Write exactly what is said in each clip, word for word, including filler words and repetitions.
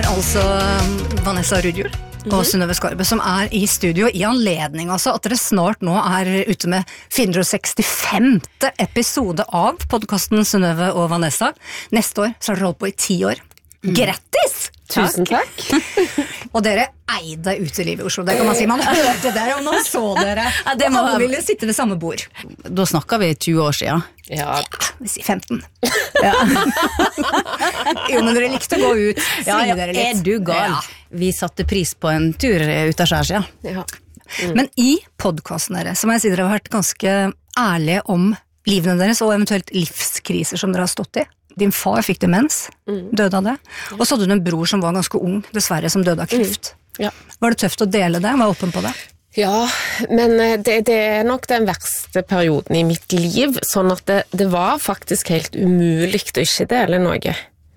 altså Vanessa Rudjul og Synnøve Skarbe som er i studio i anledning altså at dere snart nå er ute med fire hundre sekstifemte episode av podcasten Synnøve og Vanessa. Neste år så har dere holdt på i ti år. Grattis! Tusen takk. Og dere eide utelivet i Oslo, det kan man si. Man hørte dere, og man så dere. Ja, det må man ville sitte ved samme bord. Da snakker vi tjue år siden. Ja, ja vi sier femten. Ja. Jo, men dere likte å gå ut, svinge ja, dere litt. Er du gal? Ja. Vi satte pris på en tur ut av skjærs, ja. ja. Mm. Men i podcasten deres, så må jeg si dere har vært ganske ærlige om livene deres, og eventuelt livskriser som dere har stått i. Din far fikk demens, mm. døde av det. Og så hadde du en bror som var ganske ung, dessverre, som døde av kreft. Mm. Ja. Var det tøft å dele det? Var åpen på det? Ja, men det, det er nok den verste perioden i mitt liv, sånn at det, det var faktisk helt umulig å ikke dele noe.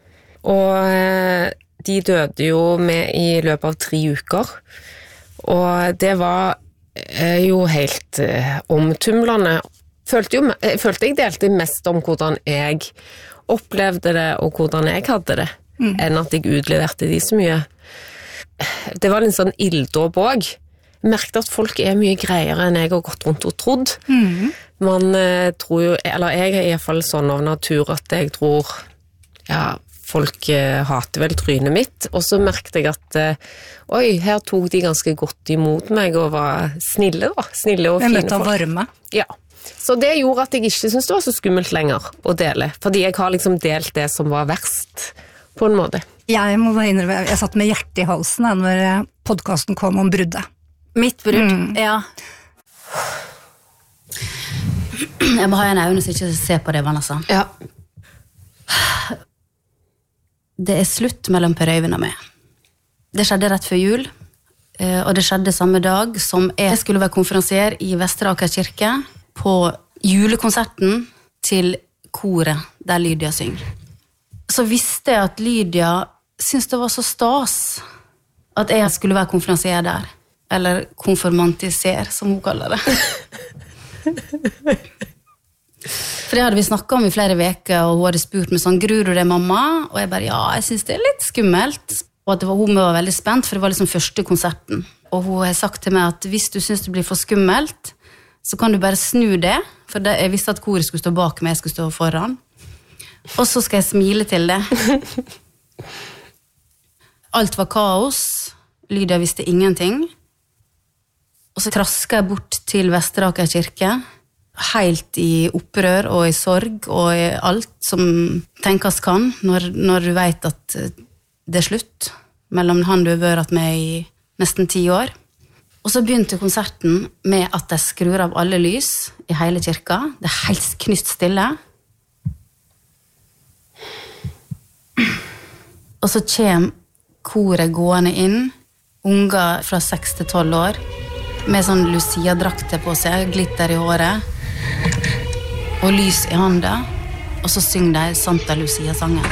Og de døde jo med i løpet av tre uker, og det var jo helt omtumlende. Følte, jo, følte jeg delte mest om hvordan jeg opplevde det og hvordan jeg hadde det, mm. enn at jeg utleverte de så mye. Det var en sånn ilddåp også. Jeg merkte at folk er mye greiere enn jeg har gått rundt og trodd. Mm. Man eh, tror jo, eller jeg er i hvert fall sånn av natur at jeg tror, ja, folk eh, hater vel trynet mitt, og så merkte jeg at, eh, oi, her tok de ganske godt imot meg og var snille da, snille og fine folk. En møte av varme. Ja. Så det gjorde at jeg ikke syntes det var så skummelt lenger å dele, fordi jeg har liksom delt det som var verst, på en måte. Jeg må bare innrømme, jeg satt med hjertet i halsen da, når podcasten kom om bruddet. Mitt brudd, mm. ja. Jeg må ha en øyne så jeg ikke ser på det, Vanessa. Ja. Det er slutt mellom Per Øyvind og meg. Det skjedde rett før jul, og det skjedde samme dag som jeg skulle være konferansier i Vestre Aker kirke, på julekonserten til koret der Lydia synger. Så visste jeg at Lydia syntes det var så stas at jeg skulle være konferansier der. Eller konformantiser, som hun kaller det. For det hadde vi snakket om i flere veker, og hun hadde spurt meg sånn, gruer du det, mamma? Og jeg bare, ja, jeg synes det er litt skummelt. Og at det var, hun var veldig spent, for det var liksom første konserten. Og hun har sagt til meg at hvis du synes det blir for skummelt, så kan du bare snu det, for det, jeg visste at koret skulle stå bak meg, jeg skulle stå foran. Og så skal jeg smile til det. Alt var kaos, Lydia visste ingenting. Og så trasket jeg bort til Vestre Aker kirke, helt i opprør og i sorg og i alt som tenkes kan, når, når du vet at det er slutt mellom han du har vært med i nesten ti år. Og så begynte konserten med at jeg skrur av alle lys i hele kirka. Det er helt knyst stille. Og så kommer koret gående inn, unger fra seks til tolv år, med sånn Lucia-drakter på seg, glitter i håret, og lys i handa, og så synger de Santa Lucia-sangen.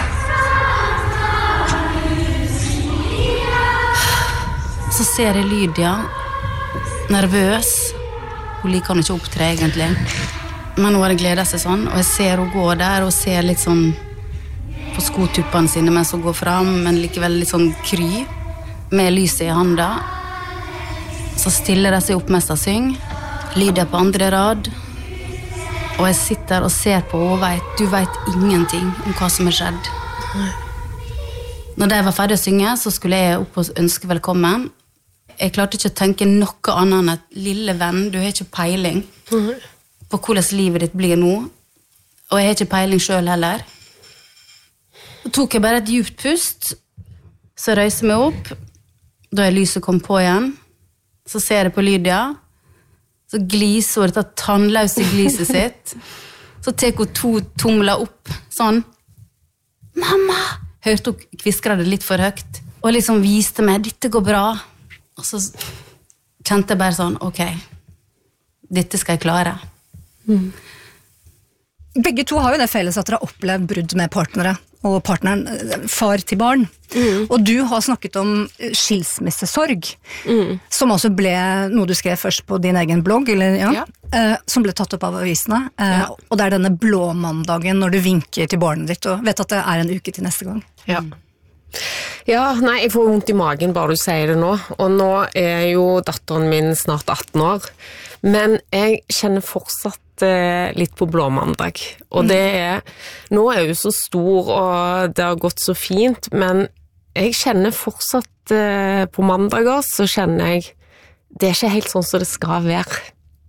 Så ser jeg Lydia, nervøs. Hun liker han ikke opptre egentlig. Men hun hadde gledet seg sånn, og jeg ser hun gå der, og ser litt sånn på skotuppene sine mens hun går frem, men likevel litt sånn kry, med lyset i handa. Så stiller de seg opp mens de synger. Lydia på andre rad. Og jeg sitter og ser på, og vet, du vet ingenting om hva som har skjedd. Når de var ferdig å synge, så skulle jeg opp og ønske velkommen. Jeg klarte ikke å tenke noe annet enn at lille venn, du har ikke peiling på hvordan livet ditt blir nå, og jeg har ikke peiling selv heller. Så tok jeg bare et djupt pust, så røyser jeg meg opp, da er lyset kom på igjen, så ser jeg på Lydia, så gliser hun dette tannløse gliset sitt, så tek hun to tomler opp, sånn, mamma, hørte hun kviskret det litt for høyt, og liksom viste meg, dette går bra. Og så kjente jeg bare sånn, ok, dette skal jeg klare. Mm. Begge to har jo det felles at dere har opplevd brudd med partnere, og partneren, far til barn. Mm. Og du har snakket om skilsmissesorg, mm. som også ble noe du skrev først på din egen blogg, eller, ja, ja. Eh, som ble tatt opp av avisene. Eh, ja. Og det er denne blå mandagen når du vinker til barnet ditt, og vet at det er en uke til neste gang. Ja. Ja, nei, jeg får vondt i magen bare du sier det nå, og nå er jo datteren min snart atten år, men jeg kjenner fortsatt eh, litt på blåmandag, og det er, nå er jeg jo så stor og det har gått så fint, men jeg kjenner fortsatt eh, på mandager, så kjenner jeg, det er ikke helt sånn som det skal være.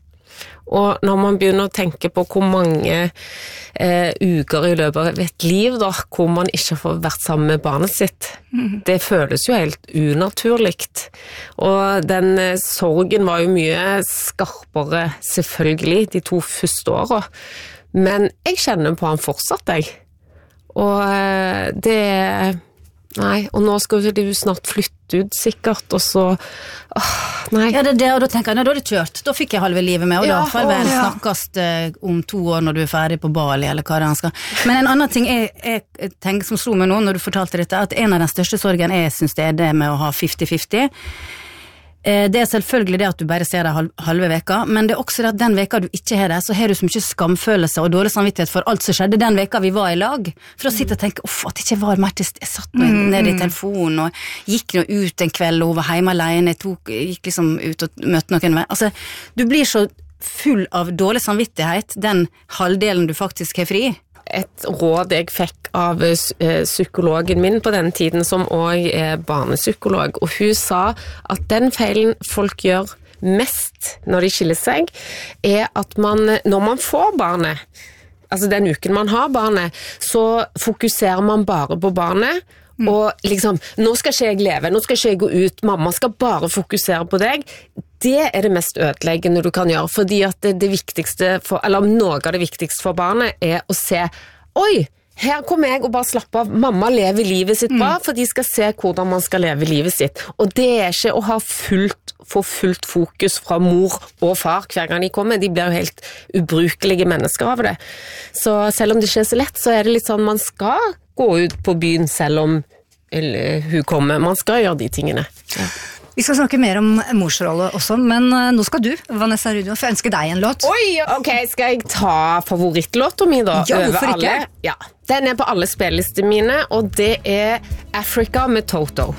Og når man begynner å tenke på hvor mange eh, uker i løpet av et liv da, hvor man ikke får vært sammen med barnet sitt, mm. det føles jo helt unaturligt. Og den eh, sorgen var jo mye skarpere selvfølgelig de to første årene. Men jeg kjenner på han fortsatt, jeg. Og eh, det Nei, og nå skal jo du snart flytte ut sikkert, og så åh, nei. Ja, det er det, og da tenker jeg, nei, da er det kjørt. Da fikk jeg halve livet med, og ja, da farvel ja. snakkes uh, om to år når du er ferdig på Bali, eller hva det er han skal. Men en annen ting jeg, jeg tenker som slo meg nå når du fortalte dette, at en av den største sorgen jeg synes det er det med å ha femti femti. Det er selvfølgelig det at du bare ser deg halve veka, men det er også det at den veka du ikke har det, så har du så mye skamfølelse og dårlig samvittighet for alt som skjedde den veka vi var i lag. For å sitte og tenke, uff, at det ikke var mer til sted. Jeg satt meg ned i telefonen og gikk nå ut en kveld og var hjemme alene, jeg tok, gikk liksom ut og møtte noen. Altså, du blir så full av dårlig samvittighet, den halvdelen du faktisk har fri. Et råd jeg fikk av psykologen min på den tiden, som også er barnepsykolog, og hun sa at den feilen folk gjør mest når de skiller seg, er at man, når man får barnet, altså den uken man har barnet, så fokuserer man bare på barnet, og liksom, nå skal ikke jeg leve, nå skal ikke jeg gå ut, mamma skal bare fokusere på deg. Det er det mest ødeleggende du kan gjøre, fordi at det, det viktigste for, eller noe av det viktigste for barnet er å se, oi, her kommer jeg og bare slappe av, mamma lever livet sitt bra, for de skal se hvordan man skal leve livet sitt. Og det er ikke å ha fullt, få fullt fokus fra mor og far hver gang de kommer, de blir jo helt ubrukelige mennesker av det. Så selv om det ikke er så lett, så er det litt sånn, man skal gå ut på byen selv om eller, hun kommer, man skal gjøre de tingene. Ja. Vi skal snakke mer om morsrolle også, men nå skal du, Vanessa Rudjord, få ønske deg en låt. Oi, ok, skal jeg ta favorittlåta mi da? Ja, hvorfor ikke? Ja, den er på alle spillelistene mine, og det er Africa med Toto.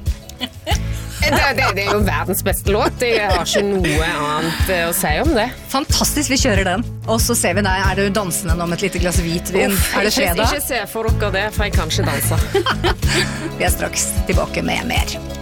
Det, det, det er jo verdens beste låt, jeg har ikke noe annet å si om det. Fantastisk, vi kjører den. Og så ser vi deg, er du dansende nå med et lite glass hvitvin? Uff, er det fredag? Ikke, ikke se for dere det, for jeg kan ikke danse. Vi er straks tilbake med mer.